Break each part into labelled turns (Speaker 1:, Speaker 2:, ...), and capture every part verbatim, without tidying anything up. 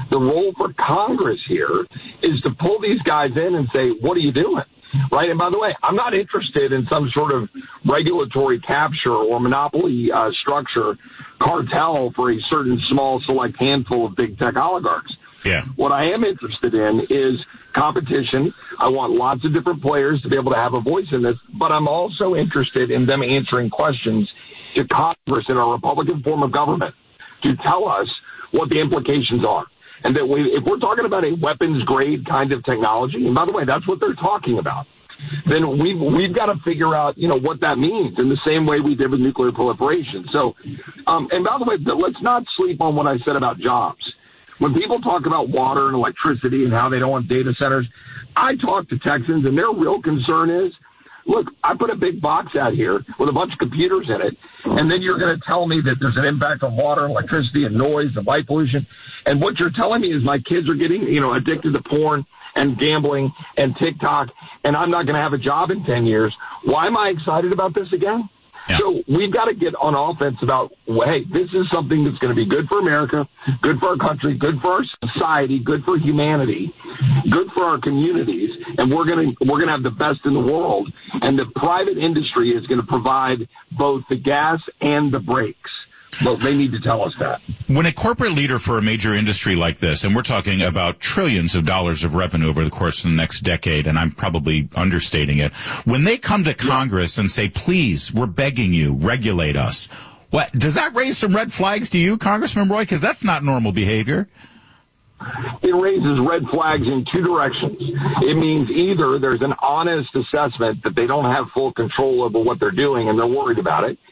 Speaker 1: The role for Congress here is to pull these guys in and say, what are you doing? Right? And by the way, I'm not interested in some sort of regulatory capture or monopoly uh, structure cartel for a certain small select handful of big tech oligarchs.
Speaker 2: Yeah.
Speaker 1: What I am interested in is competition. I want lots of different players to be able to have a voice in this, but I'm also interested in them answering questions to Congress in our Republican form of government to tell us what the implications are. And that we, if we're talking about a weapons-grade kind of technology, and by the way, that's what they're talking about, then we've, we've got to figure out, you know, what that means in the same way we did with nuclear proliferation. So, um, and by the way, let's not sleep on what I said about jobs. When people talk about water and electricity and how they don't want data centers, I talk to Texans, and their real concern is, look, I put a big box out here with a bunch of computers in it, and then you're going to tell me that there's an impact on water, electricity, and noise, and light pollution. And what you're telling me is my kids are getting, you know, addicted to porn and gambling and TikTok, and I'm not going to have a job in ten years. Why am I excited about this again? Yeah. So we've got to get on offense about, hey, this is something that's going to be good for America, good for our country, good for our society, good for humanity, good for our communities, and we're going to we're going to have the best in the world. And the private industry is going to provide both the gas and the brakes. Well, they need to tell us that.
Speaker 2: When a corporate leader for a major industry like this, and we're talking about trillions of dollars of revenue over the course of the next decade, and I'm probably understating it, when they come to Congress and say, please, we're begging you, regulate us, what does that raise some red flags to you, Congressman Roy? Because that's not normal behavior.
Speaker 1: It raises red flags in two directions. It means either there's an honest assessment that they don't have full control over what they're doing and they're worried about it,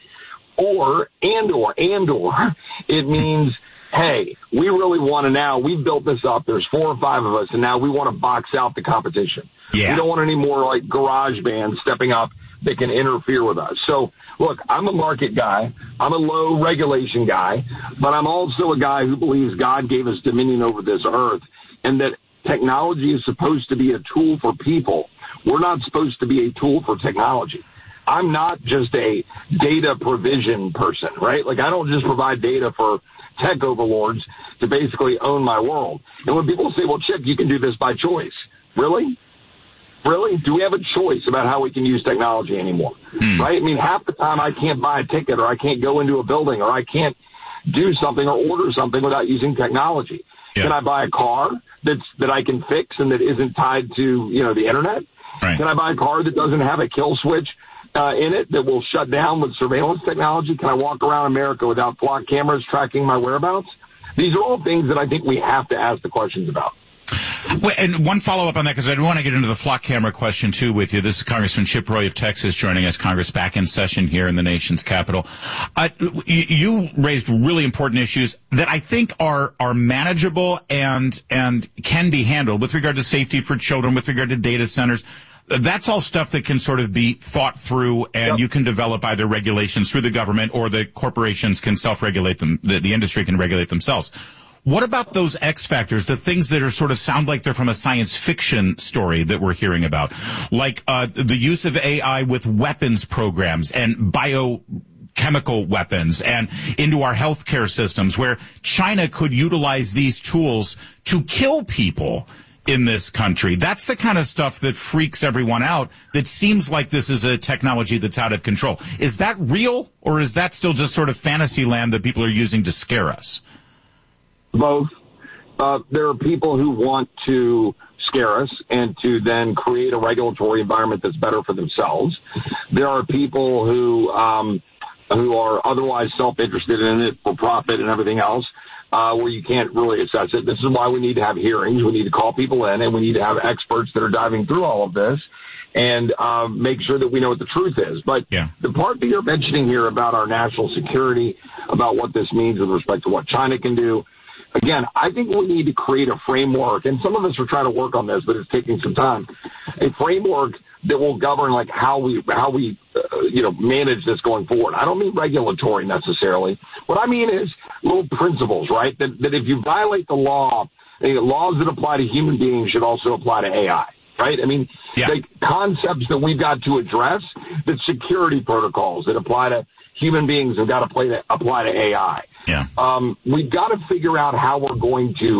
Speaker 1: Or, and or, and or, it means, hey, we really want to now, we've built this up, there's four or five of us, and now we want to box out the competition.
Speaker 2: Yeah.
Speaker 1: We don't want any more, like, garage bands stepping up that can interfere with us. So, look, I'm a market guy, I'm a low regulation guy, but I'm also a guy who believes God gave us dominion over this earth, and that technology is supposed to be a tool for people. We're not supposed to be a tool for technology. I'm not just a data provision person, right? Like, I don't just provide data for tech overlords to basically own my world. And when people say, well, Chip, you can do this by choice. Really? Really? Do we have a choice about how we can use technology anymore? Hmm. Right? I mean, half the time I can't buy a ticket, or I can't go into a building, or I can't do something or order something without using technology. Yeah. Can I buy a car that's, that I can fix and that isn't tied to, you know, the internet? Right. Can I buy a car that doesn't have a kill switch Uh, in it that will shut down with surveillance technology? Can I walk around America without flock cameras tracking my whereabouts? These are all things that I think we have to ask the questions about.
Speaker 2: Well, and one follow-up on that, because I do want to get into the flock camera question, too, with you. This is Congressman Chip Roy of Texas joining us, Congress back in session here in the nation's capital. Uh, you raised really important issues that I think are are manageable and and can be handled with regard to safety for children, with regard to data centers. That's all stuff that can sort of be thought through, and yep. you can develop either regulations through the government, or the corporations can self-regulate them. The, the industry can regulate themselves. What about those X factors, the things that are sort of sound like they're from a science fiction story that we're hearing about, like uh, the use of A I with weapons programs and biochemical weapons and into our healthcare systems, where China could utilize these tools to kill people in this country? That's the kind of stuff that freaks everyone out, that seems like this is a technology that's out of control. Is that real, or is that still just sort of fantasy land that people are using to scare us?
Speaker 1: Both. Uh, there are people who want to scare us and to then create a regulatory environment that's better for themselves. There are people who um, who are otherwise self-interested in it for profit and everything else. Uh, where you can't really assess it. This is why we need to have hearings. We need to call people in, and we need to have experts that are diving through all of this and uh, make sure that we know what the truth is. But yeah. the part that you're mentioning here about our national security, about what this means with respect to what China can do, again, I think we need to create a framework, and some of us are trying to work on this, but it's taking some time, a framework that will govern like how we how we uh, you know manage this going forward. I don't mean regulatory necessarily. What I mean is little principles, right? That that if you violate the law, the laws that apply to human beings should also apply to A I, right? I mean, yeah. like concepts that we've got to address, that security protocols that apply to human beings have got to play to, apply to A I.
Speaker 2: Yeah.
Speaker 1: Um, we've got to figure out how we're going to